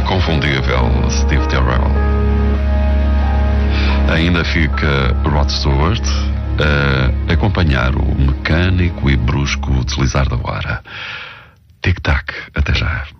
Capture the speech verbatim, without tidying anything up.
inconfundível Steve Terrell. Ainda fica Rod Stewart a acompanhar o mecânico e brusco deslizar da hora. Tic-tac, até já.